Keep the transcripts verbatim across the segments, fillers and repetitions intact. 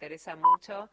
interesa mucho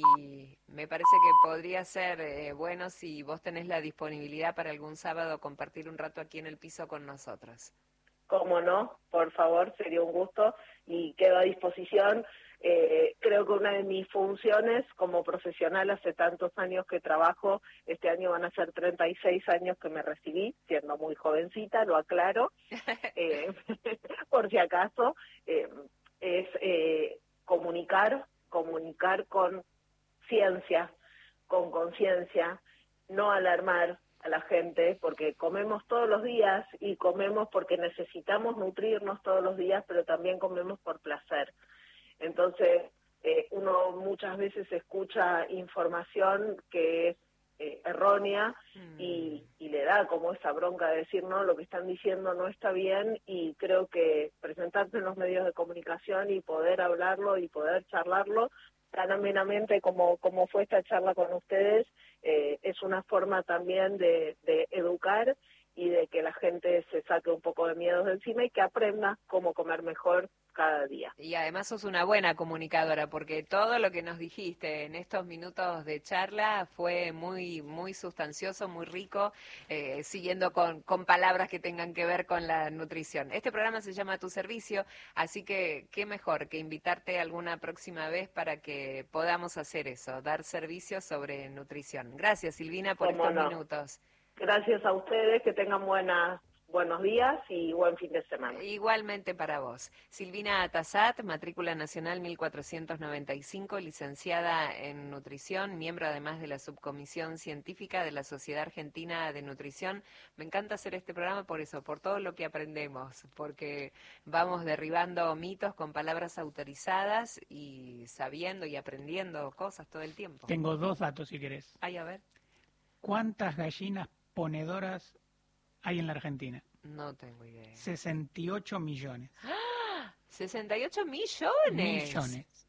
y me parece que podría ser eh, bueno si vos tenés la disponibilidad para algún sábado compartir un rato aquí en el piso con nosotros. Cómo no, por favor, sería un gusto y quedo a disposición. Eh, creo que una de mis funciones como profesional, hace tantos años que trabajo, este año van a ser treinta y seis años que me recibí, siendo muy jovencita, lo aclaro, eh, por si acaso, eh, es eh, comunicar, comunicar con ciencia, con conciencia, no alarmar a la gente, porque comemos todos los días y comemos porque necesitamos nutrirnos todos los días, pero también comemos por placer. Entonces, eh, uno muchas veces escucha información que es eh, errónea mm. y, y le da como esa bronca de decir, no, lo que están diciendo no está bien, y creo que presentarse en los medios de comunicación y poder hablarlo y poder charlarlo tan amenamente como, como fue esta charla con ustedes, eh, es una forma también de, de educar y de que la gente se saque un poco de miedos de encima y que aprenda cómo comer mejor cada día. Y además sos una buena comunicadora, porque todo lo que nos dijiste en estos minutos de charla fue muy muy sustancioso, muy rico, eh, siguiendo con, con palabras que tengan que ver con la nutrición. Este programa se llama Tu Servicio, así que qué mejor que invitarte alguna próxima vez para que podamos hacer eso, dar servicios sobre nutrición. Gracias, Silvina, por estos no? minutos. Gracias a ustedes, que tengan buenas buenos días y buen fin de semana. Igualmente para vos. Silvina Atazat, matrícula nacional mil cuatrocientos noventa y cinco, licenciada en nutrición, miembro además de la subcomisión científica de la Sociedad Argentina de Nutrición. Me encanta hacer este programa por eso, por todo lo que aprendemos, porque vamos derribando mitos con palabras autorizadas y sabiendo y aprendiendo cosas todo el tiempo. Tengo dos datos si querés. Ay, a ver. ¿Cuántas gallinas ponedoras hay en la Argentina? No tengo idea. sesenta y ocho millones. ¡Ah! ¿sesenta y ocho millones? Millones.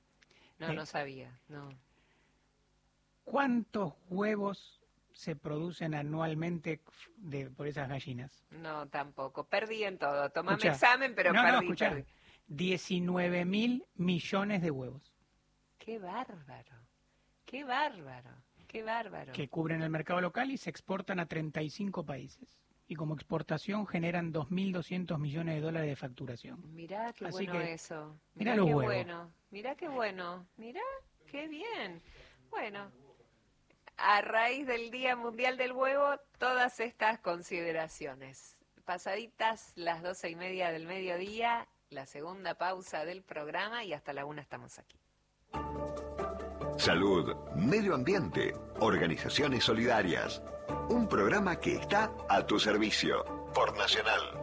No, eh, no sabía, no. ¿Cuántos huevos se producen anualmente de, por esas gallinas? No, tampoco. Perdí en todo. Tomame Escuchá. examen, pero no, perdí, no, escuchá. perdí. diecinueve mil millones de huevos. ¡Qué bárbaro! ¡Qué bárbaro! ¡Qué bárbaro! Que cubren el mercado local y se exportan a treinta y cinco países. Y como exportación generan dos mil doscientos millones de dólares de facturación. Mirá qué Así bueno que, eso. Mirá, Mirá los qué huevos. bueno. Mirá qué bueno. Mirá qué bien. Bueno, a raíz del Día Mundial del Huevo, todas estas consideraciones. Pasaditas las doce y media del mediodía, la segunda pausa del programa y hasta la una estamos aquí. Salud, medio ambiente, organizaciones solidarias. Un programa que está a tu servicio por Nacional.